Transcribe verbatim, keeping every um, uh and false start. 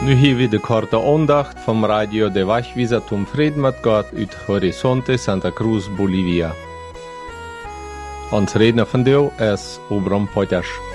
Nu hier weer de korte aandacht van Radio de Wachwieser zum Frieden mit Gott uit Horizonte Santa Cruz, Bolivia. Ons redner van deel is Obram Potters.